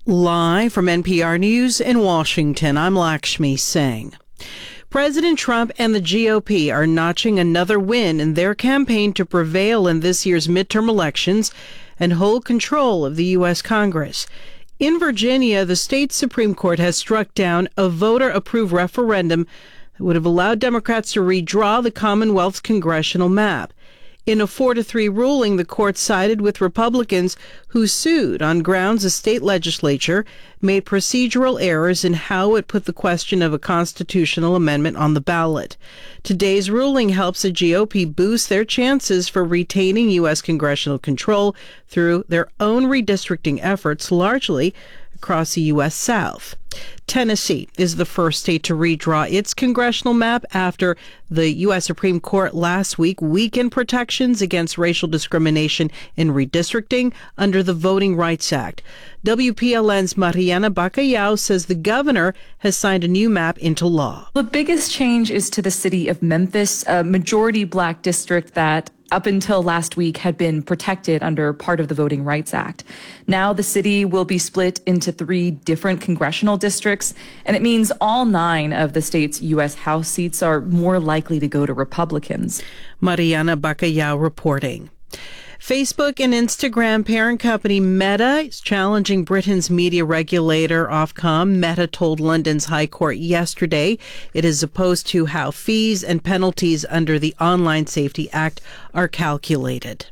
Live from NPR News in Washington, I'm Lakshmi Singh. President Trump and the GOP are notching another win in their campaign to prevail in this year's midterm elections and hold control of the U.S. Congress. In Virginia, the state Supreme Court has struck down a voter-approved referendum that would have allowed Democrats to redraw the Commonwealth's congressional map. In a 4-3 ruling, the court sided with Republicans who sued on grounds the state legislature made procedural errors in how it put the question of a constitutional amendment on the ballot. Today's ruling helps the GOP boost their chances for retaining U.S. congressional control through their own redistricting efforts, largely across the U.S. South. Tennessee is the first state to redraw its congressional map after the U.S. Supreme Court last week weakened protections against racial discrimination in redistricting under the Voting Rights Act. WPLN's Mariana Bacallao says the governor has signed a new map into law. The biggest change is to the city of Memphis, a majority black district that up until last week had been protected under part of the Voting Rights Act. Now the city will be split into 3 different congressional districts, and it means all 9 of the state's U.S. House seats are more likely to go to Republicans. Mariana Bacallao reporting. Facebook and Instagram parent company Meta is challenging Britain's media regulator Ofcom. Meta told London's High Court yesterday it is opposed to how fees and penalties under the Online Safety Act are calculated.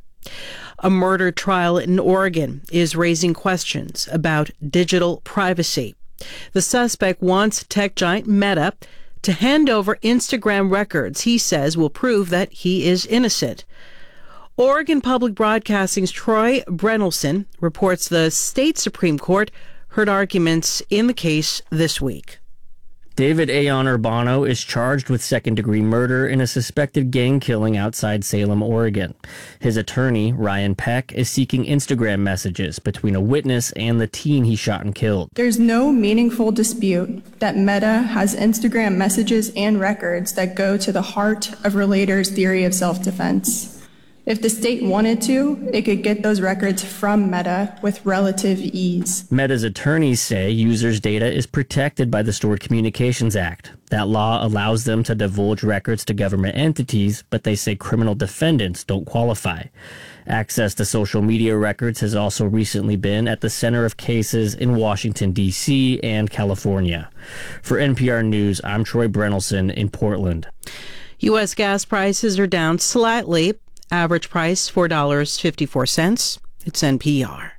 A murder trial in Oregon is raising questions about digital privacy. The suspect wants tech giant Meta to hand over Instagram records he says will prove that he is innocent. Oregon Public Broadcasting's Troy Brenelson reports the state Supreme Court heard arguments in the case this week. David Ayon Urbano is charged with second-degree murder in a suspected gang killing outside Salem, Oregon. His attorney, Ryan Peck, is seeking Instagram messages between a witness and the teen he shot and killed. There's no meaningful dispute that Meta has Instagram messages and records that go to the heart of Relator's theory of self-defense. If the state wanted to, it could get those records from Meta with relative ease. Meta's attorneys say users' data is protected by the Stored Communications Act. That law allows them to divulge records to government entities, but they say criminal defendants don't qualify. Access to social media records has also recently been at the center of cases in Washington, D.C. and California. For NPR News, I'm Troy Brenelson in Portland. U.S. gas prices are down slightly. Average price, $4.54. It's NPR.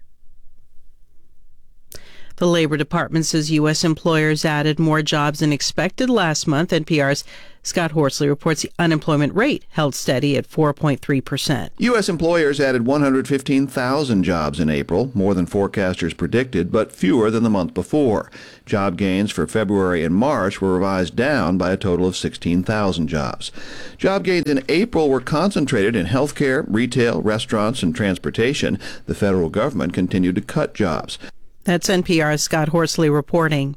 The Labor Department says U.S. employers added more jobs than expected last month. NPR's Scott Horsley reports the unemployment rate held steady at 4.3%. U.S. employers added 115,000 jobs in April, more than forecasters predicted, but fewer than the month before. Job gains for February and March were revised down by a total of 16,000 jobs. Job gains in April were concentrated in healthcare, retail, restaurants, and transportation. The federal government continued to cut jobs. That's NPR's Scott Horsley reporting.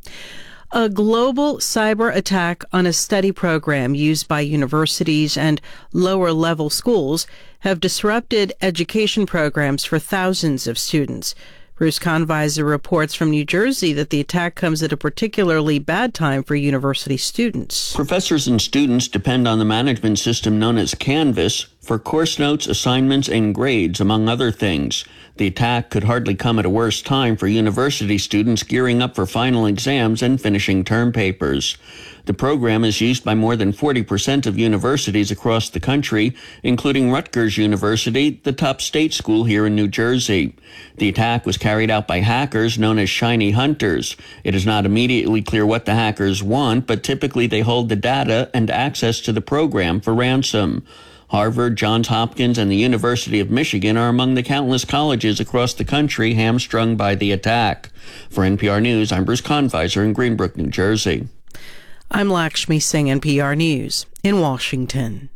A global cyber attack on a study program used by universities and lower-level schools have disrupted education programs for thousands of students. Bruce Conviser reports from New Jersey that the attack comes at a particularly bad time for university students. Professors and students depend on the management system known as Canvas for course notes, assignments, and grades, among other things. The attack could hardly come at a worse time for university students gearing up for final exams and finishing term papers. The program is used by more than 40% of universities across the country, including Rutgers University, the top state school here in New Jersey. The attack was carried out by hackers known as shiny hunters. It is not immediately clear what the hackers want, but typically they hold the data and access to the program for ransom. Harvard, Johns Hopkins, and the University of Michigan are among the countless colleges across the country hamstrung by the attack. For NPR News, I'm Bruce Conviser in Greenbrook, New Jersey. I'm Lakshmi Singh, NPR News in Washington.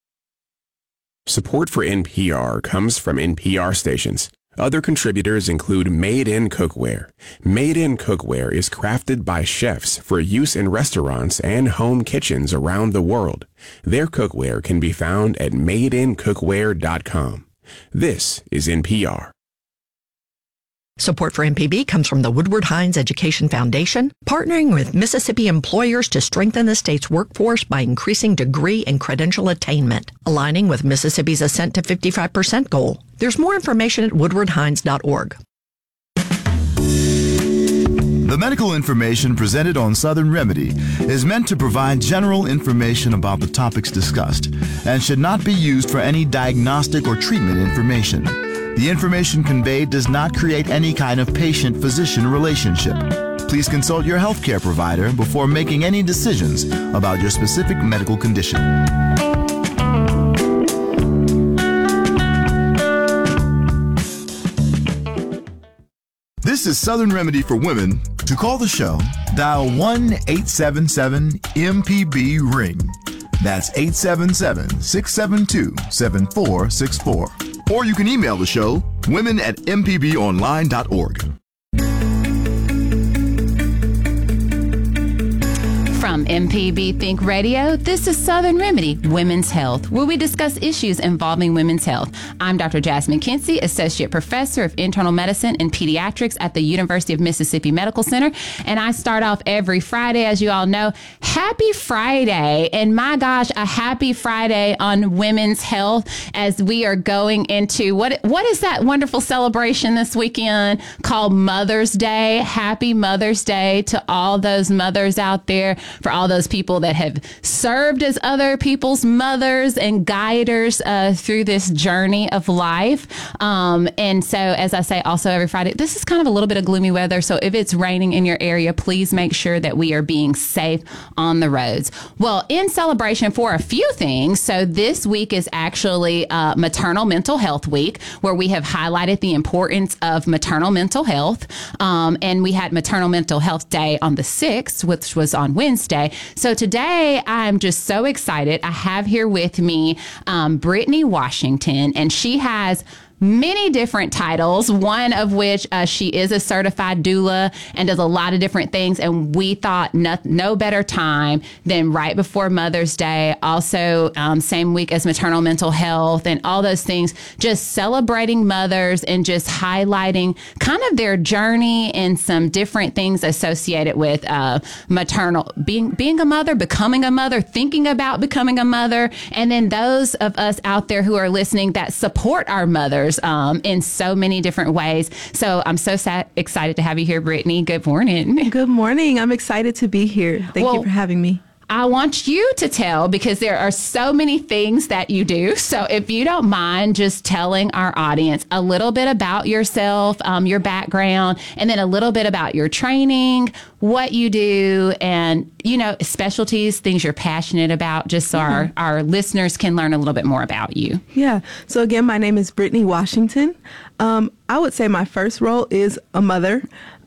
Support for NPR comes from NPR stations. Other contributors include Made in Cookware. Made in Cookware is crafted by chefs for use in restaurants and home kitchens around the world. Their cookware can be found at madeincookware.com. This is NPR. Support for MPB comes from the Woodward Hines Education Foundation, partnering with Mississippi employers to strengthen the state's workforce by increasing degree and credential attainment, aligning with Mississippi's Ascent to 55% goal. There's more information at woodwardhines.org. The medical information presented on Southern Remedy is meant to provide general information about the topics discussed and should not be used for any diagnostic or treatment information. The information conveyed does not create any kind of patient-physician relationship. Please consult your healthcare provider before making any decisions about your specific medical condition. This is Southern Remedy for Women. To call the show, dial 1-877-MPB-RING. That's 877-672-7464. Or you can email the show, women@mpbonline.org. From MPB Think Radio, this is Southern Remedy, Women's Health, where we discuss issues involving women's health. I'm Dr. Jasmine Kinsey, Associate Professor of Internal Medicine and Pediatrics at the University of Mississippi Medical Center, and I start off every Friday, as you all know. Happy Friday, and my gosh, a happy Friday on women's health as we are going into, what is that wonderful celebration this weekend called Mother's Day? Happy Mother's Day to all those mothers out there, for all those people that have served as other people's mothers and guiders through this journey of life. And so, as I say, also every Friday, this is kind of a little bit of gloomy weather. So if it's raining in your area, please make sure that we are being safe on the roads. Well, in celebration for a few things. So this week is actually Maternal Mental Health Week, where we have highlighted the importance of maternal mental health. And we had Maternal Mental Health Day on the 6th, which was on Wednesday. So today I'm just so excited. I have here with me Brittany Washington, and she has many different titles, one of which she is a certified doula and does a lot of different things. And we thought no better time than right before Mother's Day, also same week as maternal mental health and all those things, just celebrating mothers and just highlighting kind of their journey and some different things associated with maternal, being a mother, becoming a mother, thinking about becoming a mother. And then those of us out there who are listening that support our mothers in so many different ways. So I'm so excited to have you here, Brittany. Good morning. Good morning. I'm excited to be here. Thank you for having me. I want you to tell, because there are so many things that you do. So if you don't mind just telling our audience a little bit about yourself, your background, and then a little bit about your training, what you do, and, specialties, things you're passionate about, just so our listeners can learn a little bit more about you. Yeah. So again, my name is Brittany Washington. I would say my first role is a mother.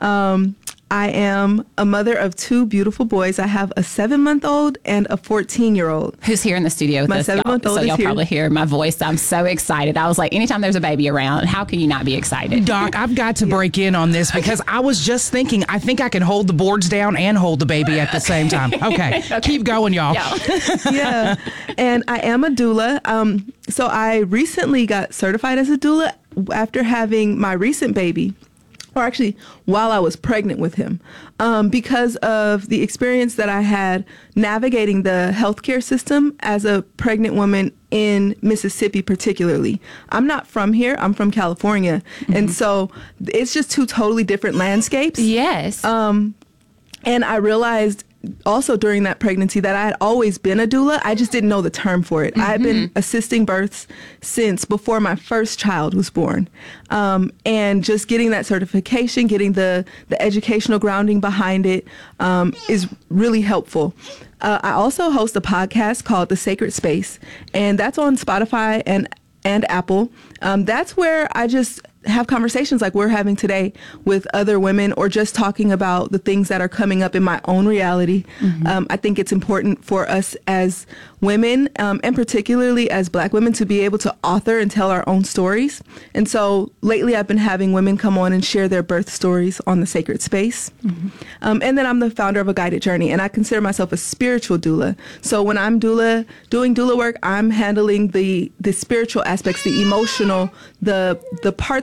I am a mother of two beautiful boys. I have a 7-month-old and a 14-year-old. Who's here in the studio with us. My 7-month-old is here. So y'all probably hear my voice. I'm so excited. I was like, anytime there's a baby around, how can you not be excited? Doc, I've got to break in on this because I was just thinking, I think I can hold the boards down and hold the baby at the same time. Okay. Keep going, y'all. Yeah. And I am a doula. So I recently got certified as a doula after having my recent baby. Or actually, while I was pregnant with him, because of the experience that I had navigating the healthcare system as a pregnant woman in Mississippi, particularly. I'm not from here. I'm from California. Mm-hmm. And so it's just two totally different landscapes. Yes. And I realized also during that pregnancy that I had always been a doula. I just didn't know the term for it. Mm-hmm. I had been assisting births since before my first child was born. And just getting that certification, getting the educational grounding behind it is really helpful. I also host a podcast called The Sacred Space, and that's on Spotify and Apple. That's where I just have conversations like we're having today with other women, or just talking about the things that are coming up in my own reality. Mm-hmm. I think it's important for us as women, and particularly as Black women, to be able to author and tell our own stories. And so lately I've been having women come on and share their birth stories on The Sacred Space. Mm-hmm. And then I'm the founder of A Guided Journey, and I consider myself a spiritual doula. So when I'm doing doula work, I'm handling the spiritual aspects, the emotional, the parts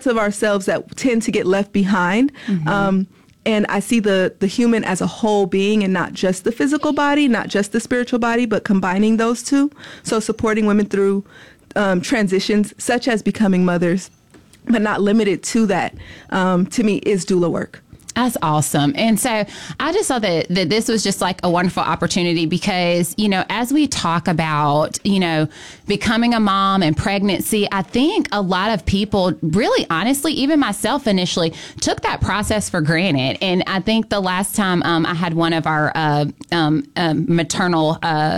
parts of ourselves that tend to get left behind. And I see the human as a whole being and not just the physical body, not just the spiritual body, but combining those two. So supporting women through transitions such as becoming mothers, but not limited to that, to me, is doula work. That's awesome. And so I just thought that this was just like a wonderful opportunity because, you know, as we talk about, you know, becoming a mom and pregnancy, I think a lot of people really, honestly, even myself initially took that process for granted. And I think the last time I had one of our maternal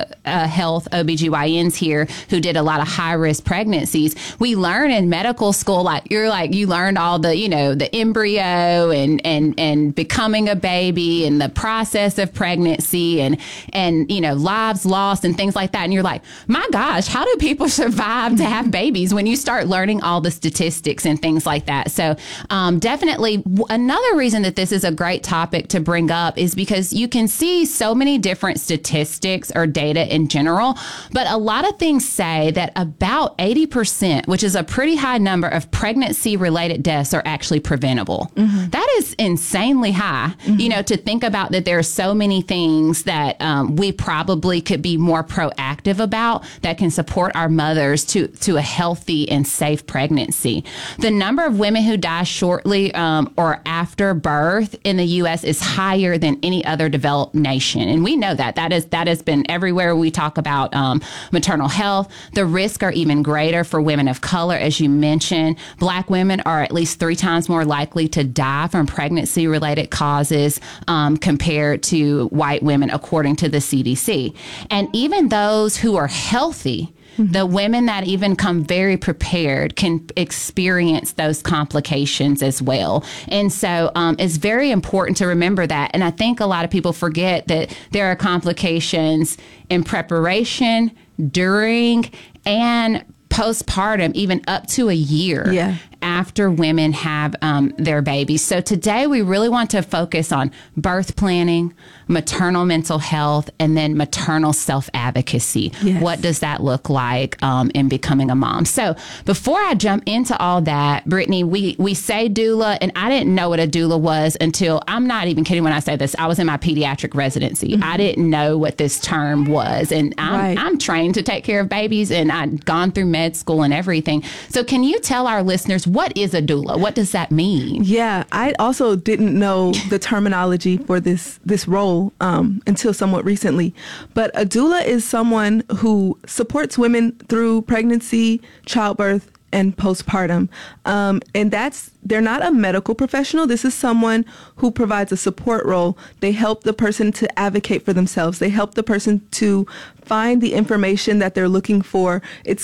health OBGYNs here who did a lot of high risk pregnancies, we learn in medical school, you learned all the, you know, the embryo and becoming a baby and the process of pregnancy and you know, lives lost and things like that. And you're like, my gosh, how do people survive to have babies when you start learning all the statistics and things like that? So definitely another reason that this is a great topic to bring up is because you can see so many different statistics or data in general, but a lot of things say that about 80%, which is a pretty high number of pregnancy related deaths, are actually preventable. That is insanely high, you know, to think about that there are so many things that we probably could be more proactive about that can support our mothers to a healthy and safe pregnancy. The number of women who die shortly or after birth in the U.S. is higher than any other developed nation. And we know that has been everywhere we talk about maternal health. The risks are even greater for women of color. As you mentioned, Black women are at least 3 times more likely to die from pregnancy-related causes compared to white women, according to the CDC. And even those who are healthy, the women that even come very prepared can experience those complications as well. And so it's very important to remember that. And I think a lot of people forget that there are complications in preparation, during, and postpartum, even up to a year after women have their babies. So today we really want to focus on birth planning, maternal mental health, and then maternal self-advocacy. What does that look like in becoming a mom? So before I jump into all that, Brittany, we say doula, and I didn't know what a doula was until, I'm not even kidding when I say this, I was in my pediatric residency. I didn't know what this term was. And I'm trained to take care of babies, and I'd gone through med school and everything. So can you tell our listeners, what is a doula? What does that mean? Yeah, I also didn't know the terminology for this role until somewhat recently. But a doula is someone who supports women through pregnancy, childbirth, and postpartum. And they're not a medical professional. This is someone who provides a support role. They help the person to advocate for themselves. They help the person to find the information that they're looking for.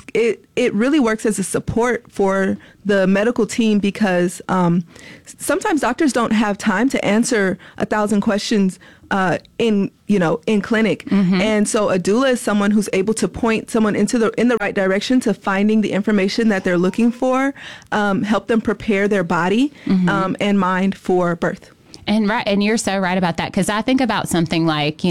It really works as a support for the medical team because sometimes doctors don't have time to answer 1,000 questions in clinic. And so a doula is someone who's able to point someone in the right direction to finding the information that they're looking for, help them prepare their body and mind for birth. And you're so right about that, because I think about something like,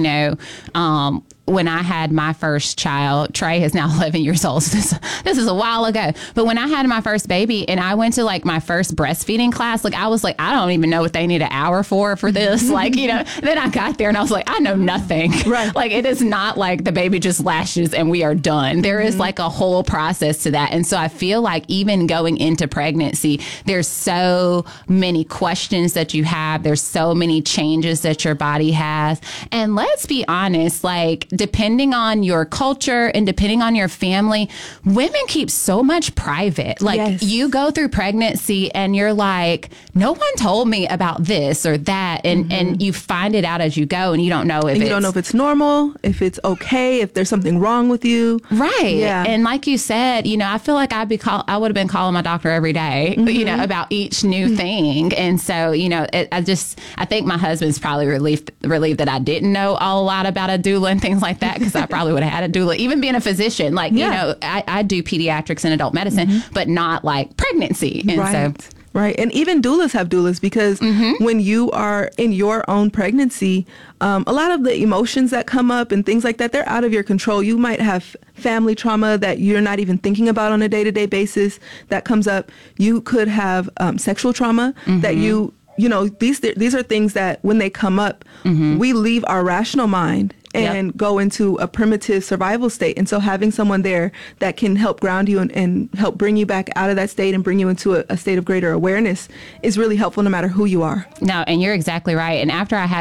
when I had my first child, Trey is now 11 years old. So this is a while ago. But when I had my first baby and I went to my first breastfeeding class, I was like, I don't even know what they need an hour for this. Then I got there and I was like, I know nothing. Right. It is not like the baby just latches and we are done. There is a whole process to that. And so I feel like even going into pregnancy, there's so many questions that you have. There's so many changes that your body has. And let's be honest, depending on your culture and depending on your family, women keep so much private. You go through pregnancy and you're like, no one told me about this or that. And you find it out as you go, and you don't know if it's normal, if it's okay, if there's something wrong with you. Right. Yeah. And like you said, I feel like I would have been calling my doctor every day, about each new thing. And so, I think my husband's probably relieved that I didn't know a lot about a doula and things like that, because I probably would have had a doula. Even being a physician, I do pediatrics and adult medicine, but not pregnancy. And Right. And even doulas have doulas because when you are in your own pregnancy, a lot of the emotions that come up and things like that, they're out of your control. You might have family trauma that you're not even thinking about on a day-to-day basis that comes up. You could have sexual trauma that you know, these are things that when they come up, we leave our rational mind and go into a primitive survival state. And so having someone there that can help ground you and help bring you back out of that state and bring you into a state of greater awareness is really helpful no matter who you are. No, and you're exactly right. And after I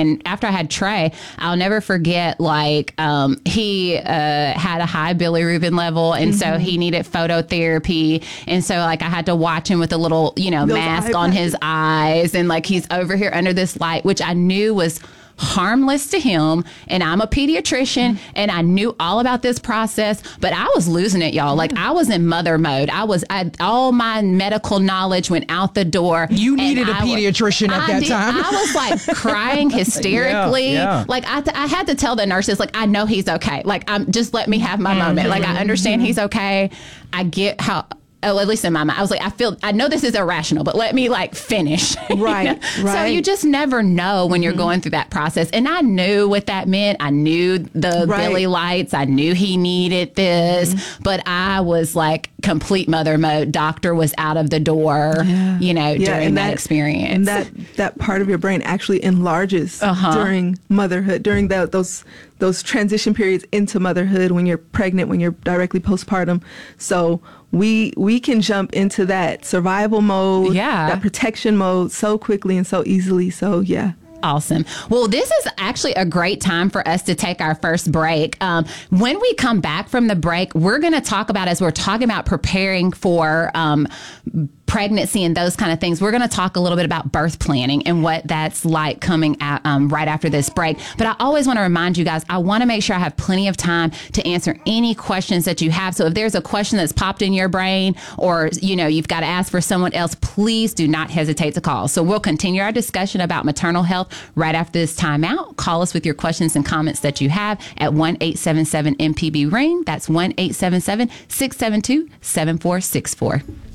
had Trey, I'll never forget, like, he had a high bilirubin level, and so he needed phototherapy. And so, like, I had to watch him with a little, you know, mask on his eyes, and like he's over here under this light, which I knew was harmless to him, and I'm a pediatrician and I knew all about this process, but I was losing it, y'all. Like, I was in mother mode. All my medical knowledge went out the door. You needed a pediatrician at that time. I was like crying hysterically. Like, I had to tell the nurses, like, I know he's okay. Like, just let me have my moment. Like, I understand he's okay. I get how, at least in my mind, I was like, I know this is irrational, but let me like finish. Right. So you just never know when you're going through that process. And I knew what that meant. I knew the Billy lights. I knew he needed this, but I was like complete mother mode. Doctor was out of the door, you know, during that experience. And that part of your brain actually enlarges during motherhood, during those transition periods into motherhood, when you're pregnant, when you're directly postpartum. So we can jump into that survival mode, that protection mode so quickly and so easily. So, yeah. Awesome. Well, this is actually a great time for us to take our first break. When we come back from the break, we're going to talk about, as we're talking about preparing for pregnancy and those kind of things, we're going to talk a little bit about birth planning and what that's like coming out right after this break. But I always want to remind you guys, I want to make sure I have plenty of time to answer any questions that you have. So if there's a question that's popped in your brain, or, you know, you've got to ask for someone else, please do not hesitate to call. So we'll continue our discussion about maternal health right after this timeout. Call us with your questions and comments that you have at 1-877-MPB-RING. That's 1-877-672-7464.